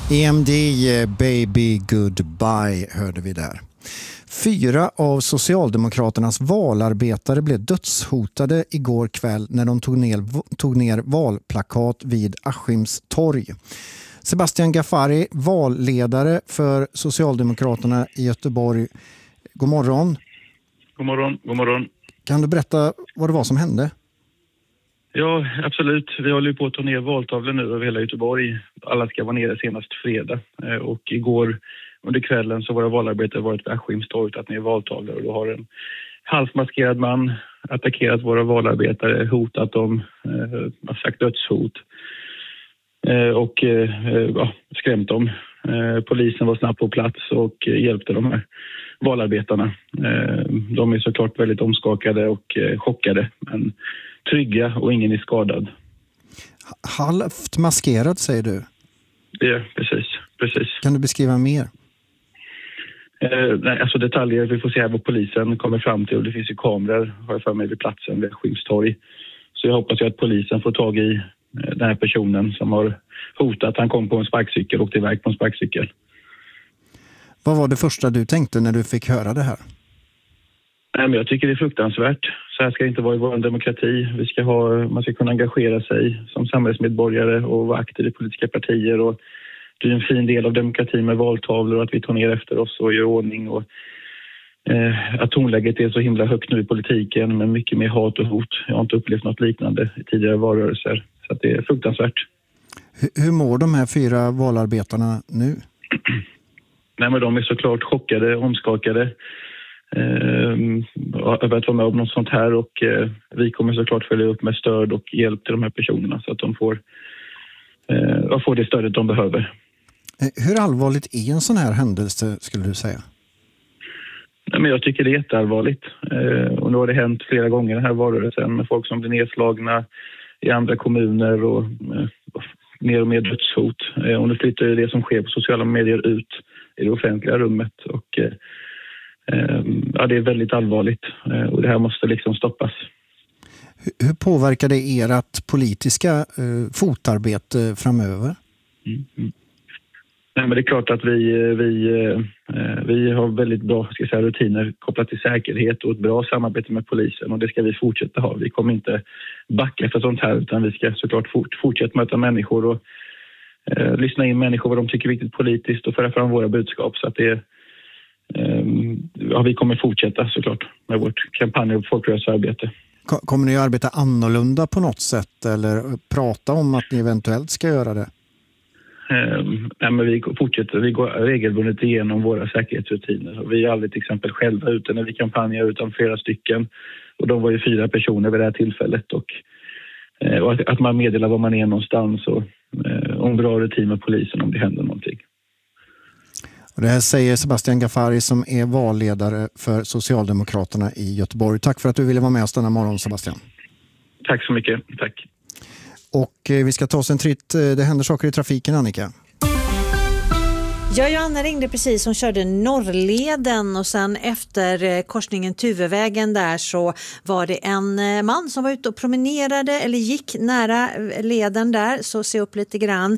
EMD, Baby Goodbye hörde vi där. 4 av Socialdemokraternas valarbetare blev dödshotade igår kväll när de tog ner valplakat vid Askims torg. Sebastian Ghaffari, valledare för Socialdemokraterna i Göteborg. God morgon. God morgon, god morgon. Kan du berätta vad det var som hände? Ja, absolut. Vi håller ju på att ta ner valtavlor nu över hela Göteborg. Alla ska vara nere senast fredag. Och igår under kvällen så våra valarbetare varit vid Askims torg att ner valtavlor. Och då har en halvmaskerad man attackerat våra valarbetare, hotat dem, sagt dödshot. Och skrämt dem. Polisen var snabbt på plats och hjälpte de här valarbetarna. De är såklart väldigt omskakade och chockade, men trygga och ingen är skadad. Halvt maskerad säger du? Ja, precis. Kan du beskriva mer? Nej, alltså detaljer, vi får se här vad polisen kommer fram till, och det finns ju kameror har jag för mig vid platsen vid Askims torg. Så jag hoppas ju att polisen får tag i den här personen som har hotat. Han kom på en sparkcykel och åkte iväg på en sparkcykel. Vad var det första du tänkte när du fick höra det här? Nej, men jag tycker det är fruktansvärt. Så här ska det inte vara i vår demokrati. Man ska kunna engagera sig som samhällsmedborgare och vara aktiv i politiska partier. Och det är en fin del av demokratin med valtavlor och att vi tar ner efter oss och gör ordning. Och att tonläget är så himla högt nu i politiken med mycket mer hat och hot. Jag har inte upplevt något liknande i tidigare valrörelser. Så att det är fruktansvärt. Hur mår de här 4 valarbetarna nu? Nej, men de är såklart chockade, omskakade över att vara med om något sånt här, och vi kommer såklart följa upp med stöd och hjälp till de här personerna så att de får det stödet de behöver. Hur allvarligt är en sån här händelse skulle du säga? Nej, men jag tycker det är jätteallvarligt. Och nu har det hänt flera gånger den här valrörelsen med folk som blir nedslagna i andra kommuner och mer och mer dödshot. Och nu flyttar det som sker på sociala medier ut i det offentliga rummet, och det är väldigt allvarligt, och det här måste liksom stoppas. Hur påverkar det ert politiska fotarbete framöver? Nej, men det är klart att vi har väldigt bra rutiner kopplat till säkerhet och ett bra samarbete med polisen, och det ska vi fortsätta ha. Vi kommer inte backa för sånt här, utan vi ska såklart fortsätta möta människor och lyssna in människor vad de tycker är viktigt politiskt och föra fram våra budskap, så att vi kommer fortsätta såklart med vårt kampanj- och folkrörelsearbete. Kommer ni att arbeta annorlunda på något sätt eller prata om att ni eventuellt ska göra det? Men vi går regelbundet igenom våra säkerhetsrutiner. Vi är aldrig till exempel själva ute när vi kampanjar, utan flera stycken. Och de var ju 4 personer vid det här tillfället. Och att man meddelar var man är någonstans och en bra rutin med polisen om det händer någonting. Och det här säger Sebastian Ghaffari som är valledare för Socialdemokraterna i Göteborg. Tack för att du ville vara med oss denna morgon, Sebastian. Tack så mycket, tack. Och vi ska ta oss en tritt. Det händer saker i trafiken, Annika. Ja, Johanna ringde precis. Hon körde Norrleden och sen efter korsningen Tuvevägen där så var det en man som var ute och promenerade eller gick nära leden där, så se upp lite grann.